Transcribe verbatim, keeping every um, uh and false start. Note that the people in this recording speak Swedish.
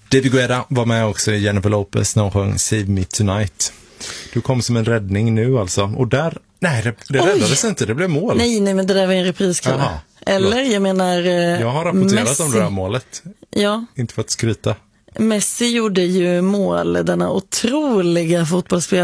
David Guetta var med också, Jennifer Lopez, när hon sjöng Save Me Tonight. Du kom som en räddning nu alltså. Och där, nej det, det räddades inte, det blev mål. Nej, nej, men det där var en repriskille. Aha, Eller, förlåt. jag menar eh, Jag har rapporterat Messi. om det här målet. Ja. Inte för att skryta. Messi gjorde ju mål, denna otroliga fotbollsspelare